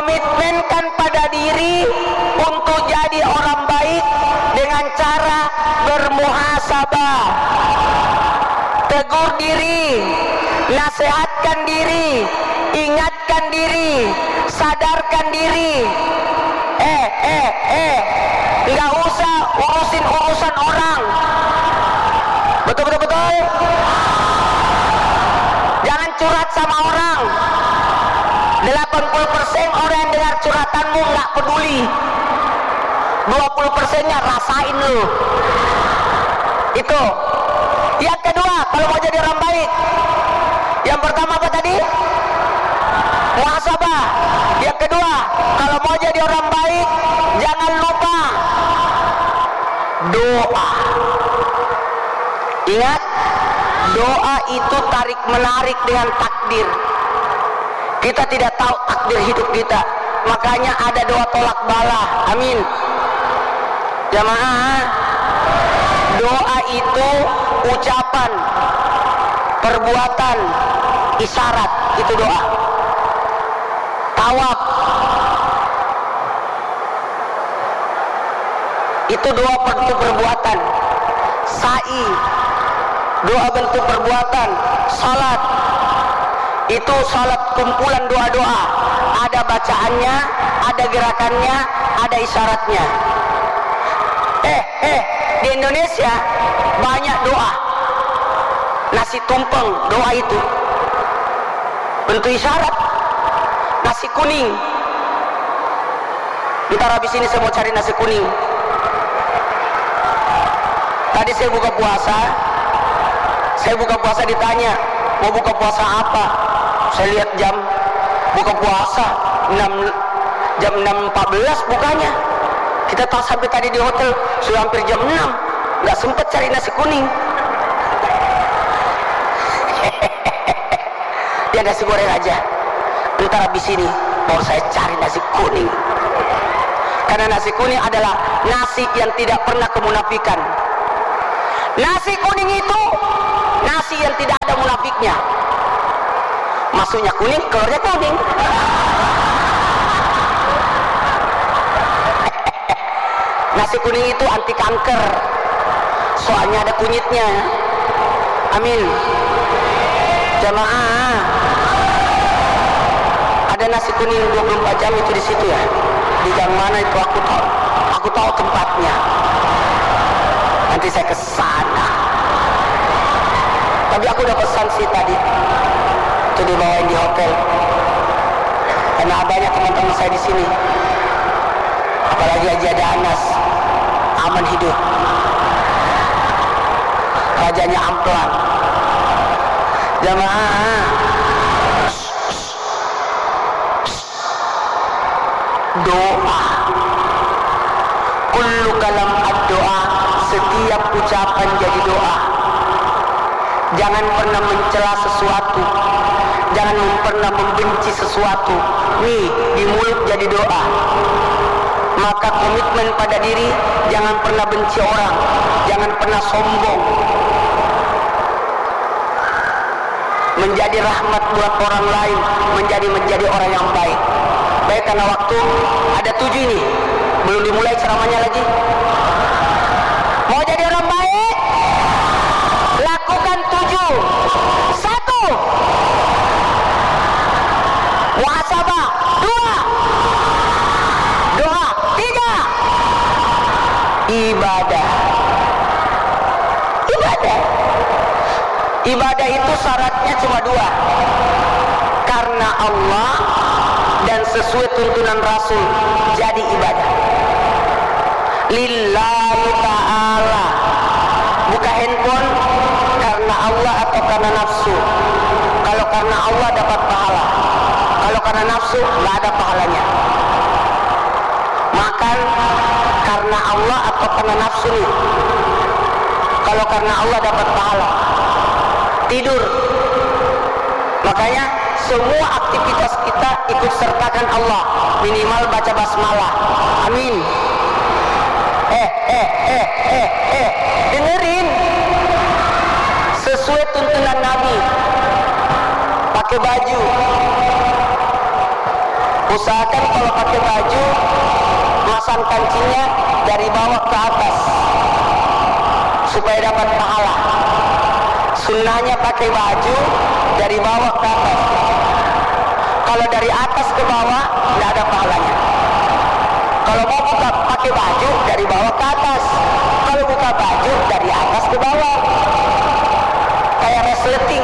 komitmenkan pada diri untuk jadi orang baik dengan cara bermuhasabah. Tegur diri, nasihatkan diri, ingatkan diri, sadarkan diri. Nggak usah urusin urusan orang. Betul. Jangan curhat sama orang. 80% orang yang dengar curhatanmu nggak peduli. 20%-nya rasain lu. Itu. Yang kedua, kalau mau jadi orang baik, yang pertama apa tadi? Muhasabah. Yang kedua, kalau mau jadi orang baik, jangan lupa doa. Ingat, doa itu tarik menarik dengan takdir. Kita tidak tahu takdir hidup kita, makanya ada doa tolak bala. Amin. Jamaah, doa itu ucapan, perbuatan, isyarat, itu doa. Tawaf itu doa bentuk perbuatan. Sa'i doa bentuk perbuatan. Salat itu salat kumpulan doa-doa, ada bacaannya, ada gerakannya, ada isyaratnya. Di Indonesia banyak doa. Nasi tumpeng doa itu bentuk isyarat. Nasi kuning, ntar habis ini saya mau cari nasi kuning. Tadi saya buka puasa ditanya mau buka puasa apa. Saya lihat jam buka puasa jam 6.14 bukanya. Kita tahu sampai tadi di hotel sudah hampir jam 6, nggak sempet cari nasi kuning. Ya nasi goreng aja. Ntar habis ini baru saya cari nasi kuning. Karena nasi kuning adalah nasi yang tidak pernah kemunafikan. Nasi kuning itu nasi yang tidak ada munafiknya. Masuknya kuning, keluarnya kuning. Nasi kuning itu anti kanker, soalnya ada kunyitnya. Amin. Jamaah, ada nasi kuning 24 jam itu di situ ya. Di jam mana itu aku tahu tempatnya. Nanti saya ke sana. Tapi aku udah pesan sih tadi. Itu dibawain di hotel. Karena banyak teman-teman saya di sini. Apalagi Haji ada Anas, aman hidup. Rajanya amplang. Jamaah, doa. Kullu kalam ad-doa, setiap ucapan jadi doa. Jangan pernah mencela sesuatu, jangan pernah membenci sesuatu. Nih, di mulut jadi doa. Maka komitmen pada diri, jangan pernah benci orang, jangan pernah sombong. Menjadi rahmat buat orang lain, menjadi orang yang baik. Baik, karena waktu ada 7 ini, belum dimulai ceramahnya lagi. Mau jadi orang baik, lakukan 7. 1, muhasabah. 2, doa. 3, ibadah. Ibadah itu syaratnya cuma 2, karena Allah dan sesuai tuntunan Rasul, jadi ibadah. Lillahi ta'ala. Buka handphone karena Allah atau karena nafsu. Kalau karena Allah dapat pahala, kalau karena nafsu nggak ada pahalanya. Makan karena Allah atau karena nafsu nih. Kalau karena Allah dapat pahala. Tidur, makanya semua aktivitas kita ikut sertakan Allah, minimal baca basmalah. Amin. Dengerin, sesuai tuntunan Nabi. Pakai baju, Usahakan kalau pakai baju masang kancingnya dari bawah ke atas supaya dapat pahala. Sunnahnya pakai baju dari bawah ke atas. Kalau dari atas ke bawah tidak ada pahalanya. Kalau mau buka pakai baju dari bawah ke atas, kalau buka baju dari atas ke bawah, kayak resleting.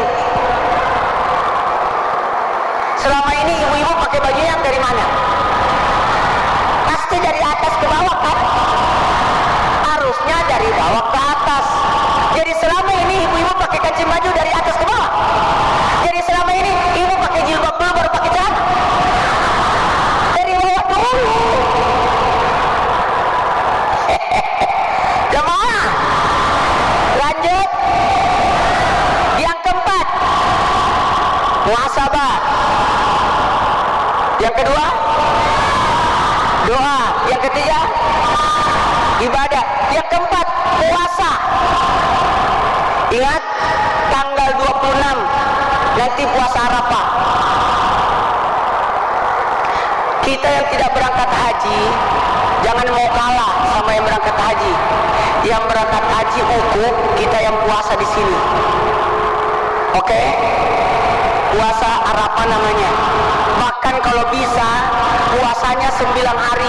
Selama ini ibu-ibu pakai baju yang dari mana? Pasti dari atas ke bawah kan? Harusnya dari bawah ke atas. Jadi selama ini ibu-ibu pakai kancing baju dari atas ke bawah. Jadi selama ini ibu pakai jilbab dulu baru pakai celana. Dari bawah dulu. Jemaah, lanjut. Yang keempat, muhasabah. Yang kedua, doa. Yang ketiga, ibadah. Yang keempat, puasa. Ingat, tanggal 26 nanti puasa Arafah. Kita yang tidak berangkat haji, jangan mau kalah sama yang berangkat haji. Yang berangkat haji ukhuwah, kita yang puasa di sini. Oke? Puasa Arafah namanya. Bahkan kalau bisa puasanya 9 hari.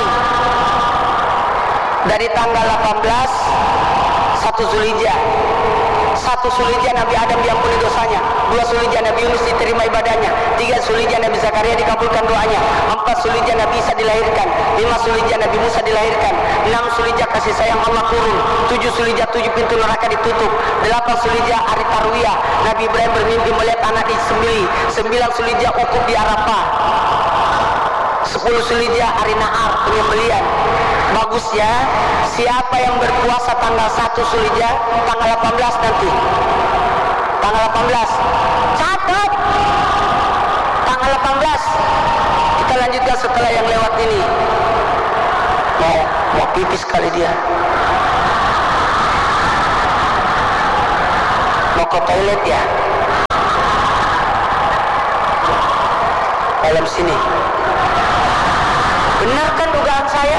Dari tanggal 18 1 Zulhijjah. 1 Zulhijjah Nabi Adam diampuni dosanya, 2 Zulhijjah Nabi Yunus diterima ibadahnya, 3 Zulhijjah Nabi Zakaria dikabulkan doanya, 4 Zulhijjah Nabi Isa dilahirkan, 5 Zulhijjah Nabi Musa dilahirkan, 6 Zulhijjah kasih sayang Allah turun, 7 Zulhijjah 7 pintu neraka ditutup, 8 Zulhijjah hari Tarwiyah Nabi Ibrahim bermimpi melihat anak disembelih, 9 Zulhijjah ukhuwah di Arafah, 10 Zulhijjah hari Nahar penyembelihan. Bagus ya, siapa yang berpuasa tanggal 1 Zulhijjah, tanggal 18 nanti, tanggal 18 catat, tanggal 18 kita lanjutkan setelah yang lewat ini. Mau pipis kali dia, mau ke toilet ya, dalam sini. Benar kan dugaan saya?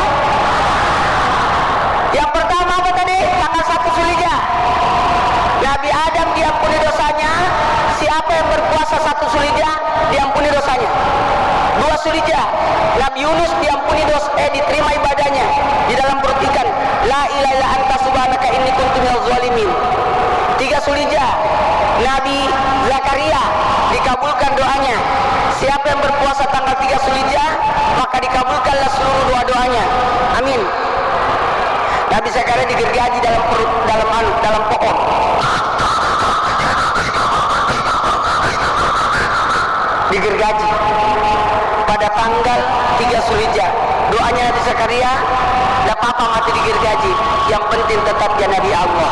Yang pertama apa tadi? Tanggal 1 Zulhijjah Nabi Adam diampuni dosanya. Siapa yang berpuasa 1 Zulhijjah diampuni dosanya. 2 Zulhijjah Nabi Yunus diampuni diterima ibadahnya di dalam perut ikan. La ilaha illa anta subhanaka inni kuntu minaz zalimin. 3 Zulhijjah Nabi Zakaria dikabulkan doanya. Siapa yang berpuasa tanggal 3 Zulhijjah maka dikabulkanlah seluruh doa-doanya. Amin. Nabi Zakaria digergaji dalam perut, dalam pohon. Digergaji pada tanggal 3 Zulhijjah. Doanya Nabi Zakaria, tidak apa-apa mati digergaji, yang penting tetap dia Nabi Allah.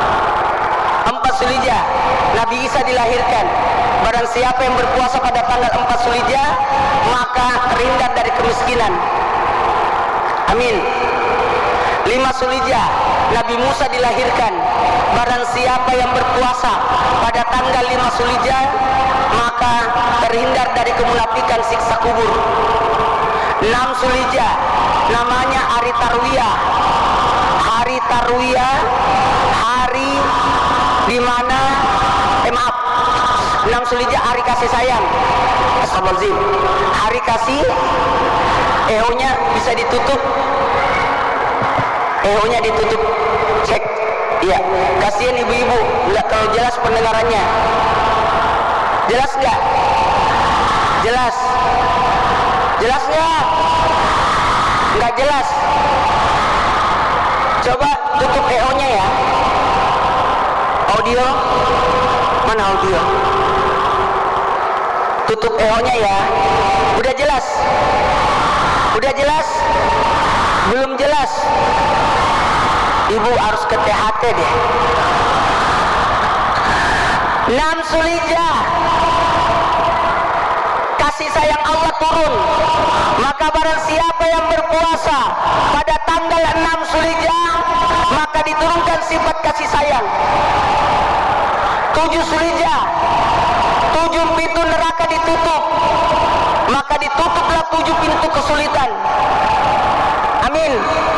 4 Zulhijjah Nabi Isa dilahirkan. Barang siapa yang berpuasa pada tanggal 4 Zulhijjah maka terhindar dari kemiskinan. Amin. 5 Zulhijjah Nabi Musa dilahirkan. Barang siapa yang berpuasa pada tanggal 5 Zulhijjah maka terhindar dari kemunafikan siksa kubur. 6 Zulhijjah namanya hari Tarwiyah. Hari Tarwiyah, hari di mana 6 Zulhijjah hari kasih sayang. Astagfirullahaladzim. Hari kasih, ehonya bisa ditutup. Ehonya ditutup. Cek. Iya. Kasihan ibu-ibu, nggak terlalu jelas pendengarannya. Jelas nggak? Jelas. Jelas nggak? Nggak jelas. Coba tutup ehonya ya. Audio. Mana audio? Tutup ehonya ya. Udah jelas? Udah jelas? Belum jelas? Ibu harus ke THT deh. 6 Zulhijjah kasih sayang Allah turun. Maka barang siapa yang berpuasa pada tanggal 6 Zulhijjah maka diturunkan sifat kasih sayang. 7 Zulhijjah 7 pintu neraka ditutup. maka ditutuplah 7 pintu kesulitan. Amin.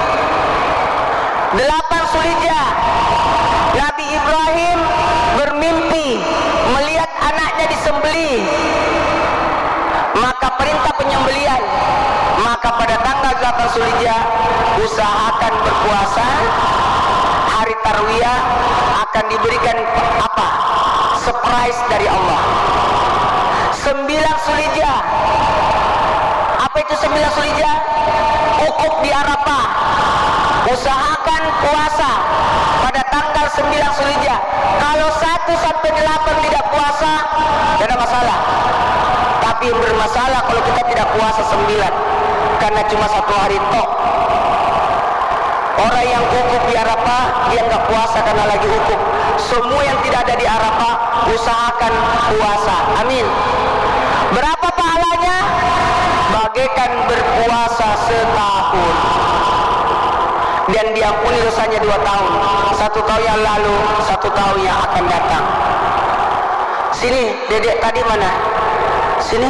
8 Zulhijjah, Nabi Ibrahim bermimpi melihat anaknya disembelih, maka perintah penyembelihan. Maka pada tanggal 8 Zulhijjah usahakan berpuasa. Hari Tarwiyah akan diberikan apa? Surprise dari Allah. 9 Zulhijjah. Apa itu 9 Zulhijjah? Wukuf di Arafah. Usahakan puasa pada tanggal 9 Zulhijjah. Kalau 1 sampai 8 tidak puasa, tidak ada masalah. Tapi yang bermasalah kalau kita tidak puasa 9, karena cuma 1 hari tok. Orang yang wukuf di Arafah, dia nggak puasa karena lagi wukuf. Semua yang tidak ada di Arafah, usahakan puasa. Amin. Berapa pahalanya? Bagaikan berpuasa setahun. Dan diampuni dosanya 2 tahun. 1 tahun yang lalu, 1 tahun yang akan datang. Sini, dedek tadi mana? Sini.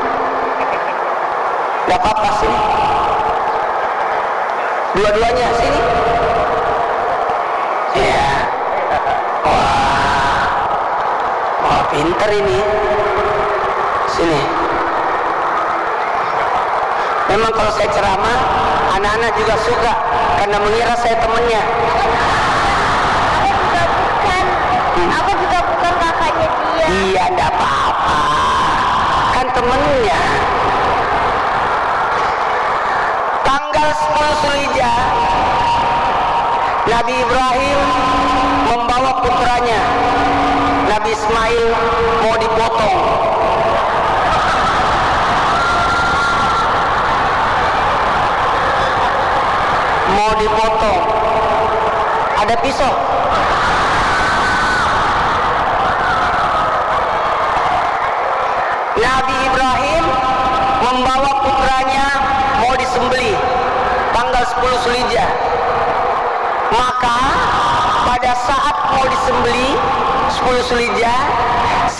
Gak apa-apa, sini. Dua-duanya, sini. Ya. Wah, pinter ini. Sini. Memang kalau saya ceramah, anak-anak juga suka karena mengira saya temannya. Aku juga bukan kakaknya dia. Iya, enggak apa-apa. Kan temennya. Tanggal 10 Zulhijjah, Nabi Ibrahim membawa putranya, Nabi Ismail, mau dipotong. Mau dipotong. Ada pisau. Nabi Ibrahim membawa putranya mau disembelih tanggal 10 Zulhijjah. Maka pada saat mau disembelih 10 Zulhijjah,